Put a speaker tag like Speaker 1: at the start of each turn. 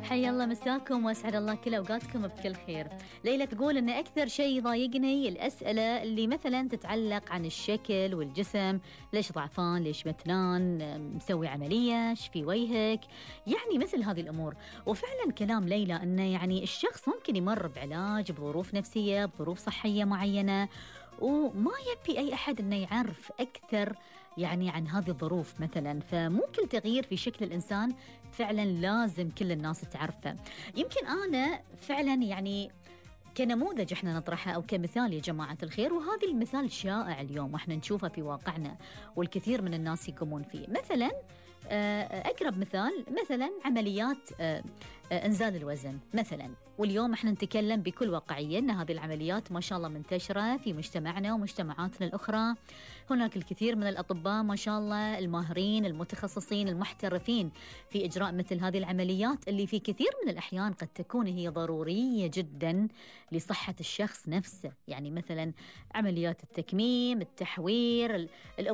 Speaker 1: حيا الله مساكم واسعد الله كل اوقاتكم بكل خير. ليلى تقول ان اكثر شيء يضايقني الاسئله اللي مثلا تتعلق عن الشكل والجسم، ليش ضعفان، ليش متنان، مسوي عمليه، ايش في وجهك، يعني مثل هذه الامور. وفعلا كلام ليلى انه يعني الشخص ممكن يمر بعلاج، بظروف نفسيه، بظروف صحيه معينه، وما يبي اي احد انه يعرف اكثر يعني عن هذه الظروف مثلا. فممكن تغيير في شكل الإنسان فعلا لازم كل الناس تعرفه. يمكن أنا فعلا يعني كنموذج احنا نطرحه أو كمثال يا جماعة الخير، وهذا المثال شائع اليوم واحنا نشوفه في واقعنا والكثير من الناس يقومون فيه. مثلا أقرب مثال مثلا عمليات إنزال الوزن مثلا، واليوم احنا نتكلم بكل واقعية أن هذه العمليات ما شاء الله منتشرة في مجتمعنا ومجتمعاتنا الأخرى. هناك الكثير من الأطباء ما شاء الله الماهرين المتخصصين المحترفين في إجراء مثل هذه العمليات، اللي في كثير من الأحيان قد تكون هي ضرورية جدا لصحة الشخص نفسه. يعني مثلا عمليات التكميم، التحوير،